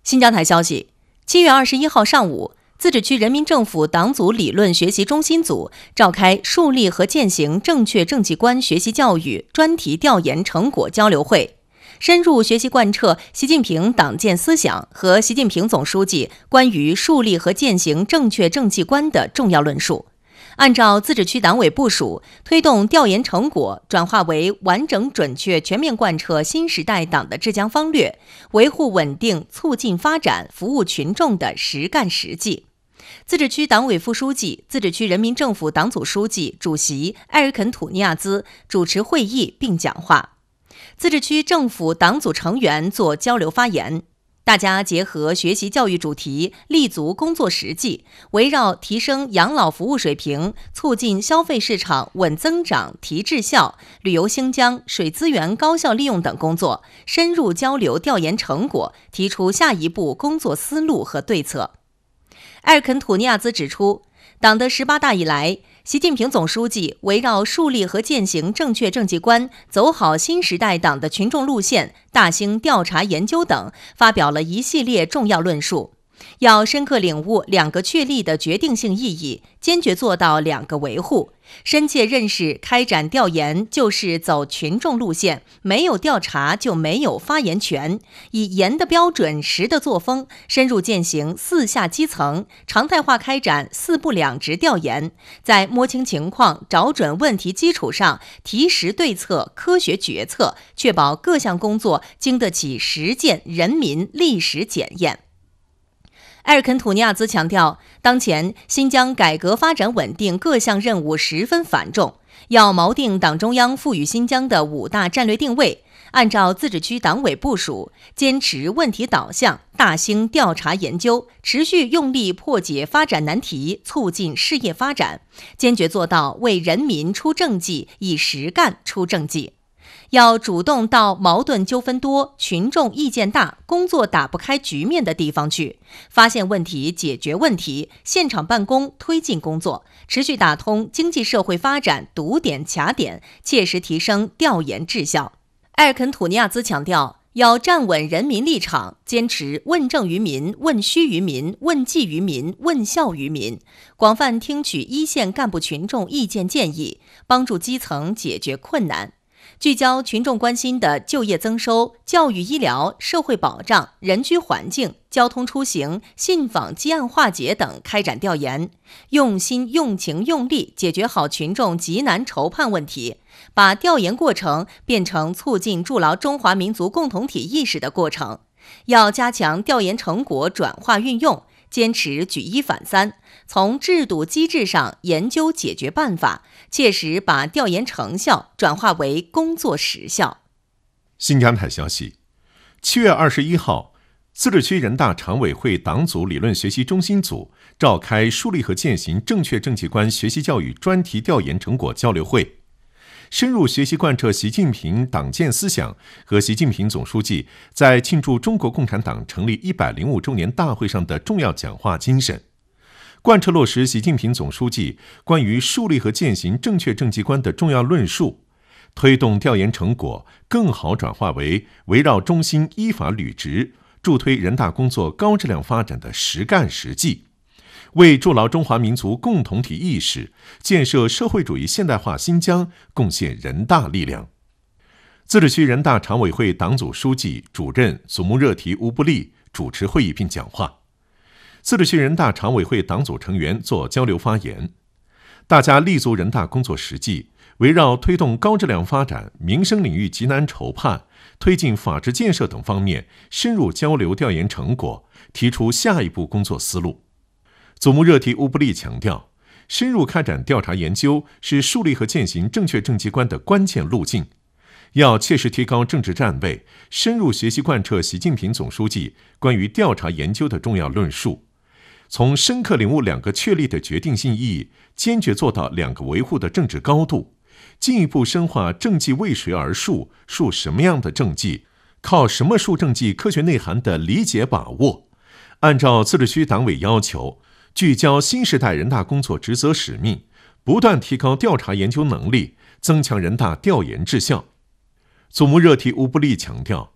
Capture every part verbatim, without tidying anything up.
新疆台消息，七月二十一号上午，自治区人民政府党组理论学习中心组召开树立和践行正确政绩观学习教育专题调研成果交流会，深入学习贯彻习近平党建思想和习近平总书记关于树立和践行正确政绩观的重要论述。按照自治区党委部署，推动调研成果转化为完整准确全面贯彻新时代党的治疆方略，维护稳定促进发展服务群众的实干实际。自治区党委副书记、自治区人民政府党组书记、主席埃尔肯·土尼亚兹主持会议并讲话，自治区政府党组成员做交流发言。大家结合学习教育主题，立足工作实际，围绕提升养老服务水平、促进消费市场稳增长、提质效、旅游兴疆、水资源高效利用等工作，深入交流调研成果，提出下一步工作思路和对策。埃尔肯·土尼亚兹指出，党的十八大以来，习近平总书记围绕树立和践行正确政绩观，走好新时代党的群众路线，大兴调查研究等，发表了一系列重要论述。要深刻领悟两个确立的决定性意义，坚决做到两个维护，深切认识开展调研就是走群众路线，没有调查就没有发言权，以严的标准、实的作风，深入践行四下基层，常态化开展四不两直调研，在摸清情况、找准问题基础上，提实对策、科学决策，确保各项工作经得起实践人民历史检验。埃尔肯·土尼亚兹强调，当前新疆改革发展稳定各项任务十分繁重，要锚定党中央赋予新疆的五大战略定位，按照自治区党委部署，坚持问题导向，大兴调查研究，持续用力破解发展难题，促进事业发展，坚决做到为人民出政绩，以实干出政绩。要主动到矛盾纠纷多、群众意见大、工作打不开局面的地方去，发现问题、解决问题，现场办公推进工作，持续打通经济社会发展堵点卡点，切实提升调研质效。埃尔肯·土尼亚兹强调，要站稳人民立场，坚持问政于民、问需于民、问计于民、问效于民，广泛听取一线干部群众意见建议，帮助基层解决困难。聚焦群众关心的就业增收、教育医疗、社会保障、人居环境、交通出行、信访积案化解等开展调研，用心、用情、用力解决好群众急难愁盼问题，把调研过程变成促进筑牢中华民族共同体意识的过程。要加强调研成果转化运用，坚持举一反三，从制度机制上研究解决办法，切实把调研成效转化为工作实效。 新疆台消息，七月二十一号，自治区人大常委会党组理论学习中心组召开树立和践行正确政绩观学习教育专题调研成果交流会，深入学习贯彻习近平党建思想和习近平总书记在庆祝中国共产党成立一百零五周年大会上的重要讲话精神，贯彻落实习近平总书记关于树立和践行正确政绩观的重要论述，推动调研成果更好转化为围绕中心依法履职，助推人大工作高质量发展的实干实际，为筑牢中华民族共同体意识、建设社会主义现代化新疆贡献人大力量。自治区人大常委会党组书记、主任祖木热提乌布利主持会议并讲话，自治区人大常委会党组成员做交流发言。大家立足人大工作实际，围绕推动高质量发展、民生领域急难愁盼、推进法治建设等方面深入交流调研成果，提出下一步工作思路。祖木热提乌布利强调，深入开展调查研究是树立和践行正确政绩观的关键路径，要切实提高政治站位，深入学习贯彻习近平总书记关于调查研究的重要论述，从深刻领悟两个确立的决定性意义，坚决做到两个维护的政治高度，进一步深化政绩为谁而树、树什么样的政绩、靠什么树政绩科学内涵的理解把握，按照自治区党委要求，聚焦新时代人大工作职责使命，不断提高调查研究能力，增强人大调研质效。祖木热提乌布利强调，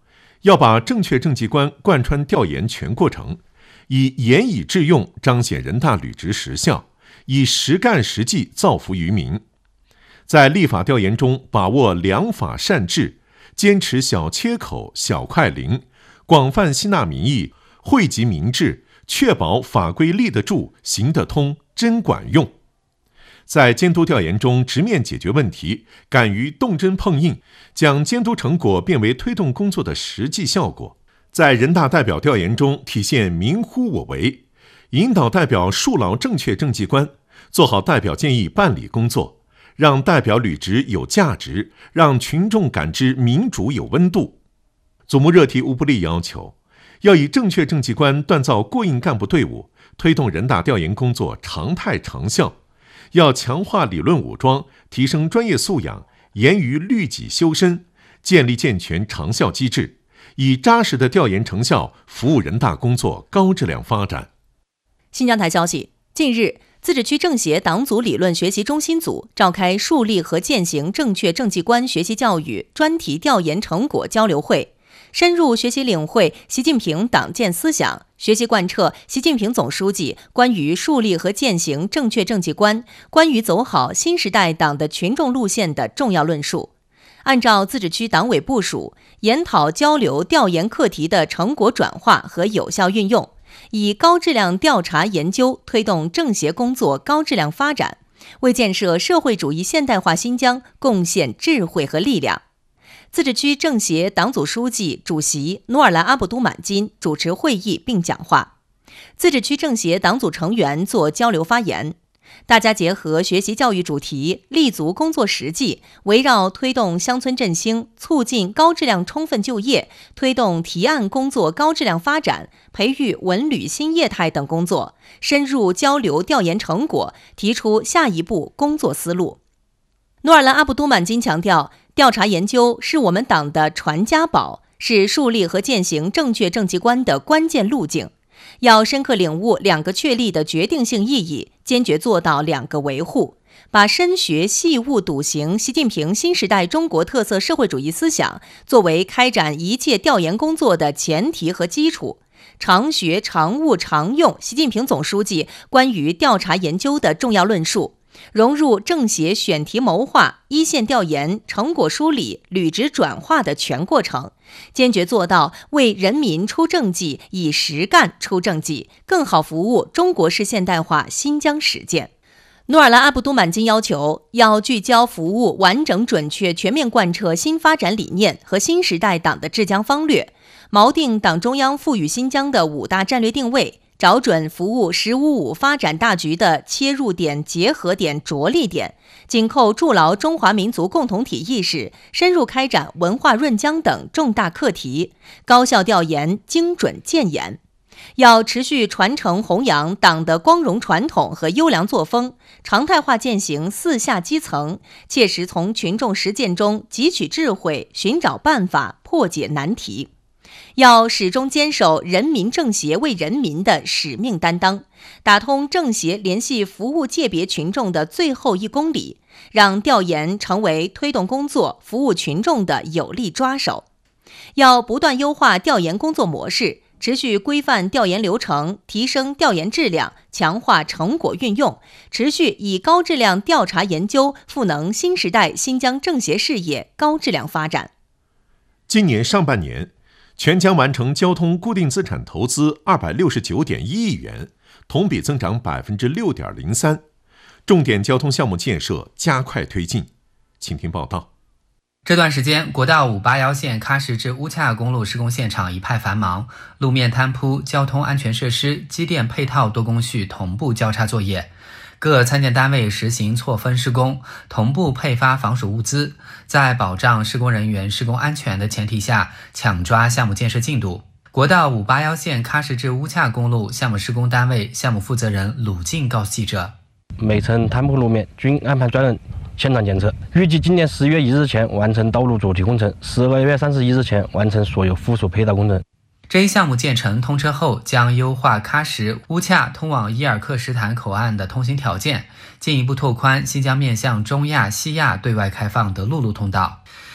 要把正确政绩观贯穿调研全过程，以严以致用彰显人大履职实效，以实干实际造福于民。在立法调研中把握良法善治，坚持小切口、小快灵，广泛吸纳民意，惠及民智，确保法规立得住、行得通、真管用。在监督调研中直面解决问题，敢于动真碰硬，将监督成果变为推动工作的实际效果。在人大代表调研中体现民乎我为，引导代表树牢正确政绩观，做好代表建议办理工作，让代表履职有价值，让群众感知民主有温度。祖目热提乌布利要求，要以正确政绩观锻造过硬干部队伍，推动人大调研工作常态长效。要强化理论武装，提升专业素养，严于律己修身，建立健全长效机制，以扎实的调研成效服务人大工作高质量发展。 新疆台消息，近日，自治区政协党组理论学习中心组召开树立和践行正确政绩观学习教育专题调研成果交流会，深入学习领会习近平党建思想，学习贯彻习近平总书记关于树立和践行正确政绩观、关于走好新时代党的群众路线的重要论述。按照自治区党委部署，研讨交流调研课题的成果转化和有效运用，以高质量调查研究推动政协工作高质量发展，为建设社会主义现代化新疆贡献智慧和力量。自治区政协党组书记、主席努尔兰阿卜都满金主持会议并讲话，自治区政协党组成员做交流发言。大家结合学习教育主题，立足工作实际，围绕推动乡村振兴、促进高质量充分就业、推动提案工作高质量发展、培育文旅新业态等工作，深入交流调研成果，提出下一步工作思路。努尔兰阿卜都满金强调，调查研究是我们党的传家宝，是树立和践行正确政绩观的关键路径。要深刻领悟两个确立的决定性意义，坚决做到两个维护，把深学细悟笃行习近平新时代中国特色社会主义思想作为开展一切调研工作的前提和基础，常学常悟常用习近平总书记关于调查研究的重要论述，融入政协选题谋划、一线调研、成果梳理、履职转化的全过程，坚决做到为人民出政绩，以实干出政绩，更好服务中国式现代化新疆实践。努尔兰阿卜都满金要求，要聚焦服务完整准确全面贯彻新发展理念和新时代党的治疆方略，锚定党中央赋予新疆的五大战略定位，找准服务“十五五”发展大局的切入点、结合点、着力点，紧扣筑牢中华民族共同体意识，深入开展文化润疆等重大课题，高效调研，精准建言。要持续传承弘扬党的光荣传统和优良作风，常态化践行四下基层，切实从群众实践中汲取智慧，寻找办法，破解难题。要始终坚守人民政协为人民的使命担当，打通政协联系服务界别群众的最后一公里，让调研成为推动工作、服务群众的有力抓手。要不断优化调研工作模式，持续规范调研流程，提升调研质量，强化成果运用，持续以高质量调查研究赋能新时代新疆政协事业高质量发展。 今年上半年，全疆完成交通固定资产投资二百六十九点一亿元，同比增长百分之六点零三，重点交通项目建设加快推进。请听报道。 这段时间，国道五八幺线喀什至乌恰公路施工现场一派繁忙，路面摊铺、交通安全设施、机电配套多工序同步交叉作业。各参建单位实行错分施工，同步配发防暑物资，在保障施工人员施工安全的前提下，抢抓项目建设进度。国道五八幺线喀什至乌恰公路项目施工单位项目负责人鲁静告诉记者， 每层摊铺路面均安排专人现场检测，预计今年十月一日前完成道路主体工程，十二月三十一日前完成所有附属配套工程。 这一项目建成通车后，将优化喀什、乌恰通往伊尔克什坦口岸的通行条件，进一步拓宽新疆面向中亚、西亚对外开放的陆路通道。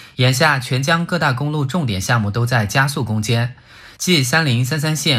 眼下全疆各大公路重点项目都在加速攻坚，继三零三三线